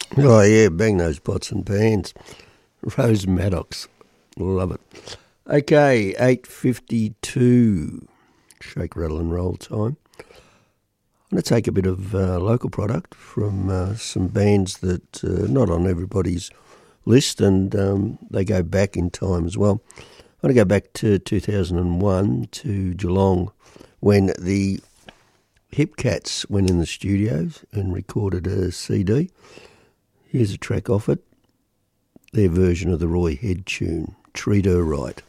Oh, yeah, bang those pots and pans. Rose Maddox. Love it. Okay, 8:52. Shake, rattle and roll time. I'm going to take a bit of local product from some bands that not on everybody's list, and they go back in time as well. I'm going to go back to 2001 to Geelong when the Hip Cats went in the studios and recorded a CD. Here's a track off it, their version of the Roy Head tune, Treat Her Right.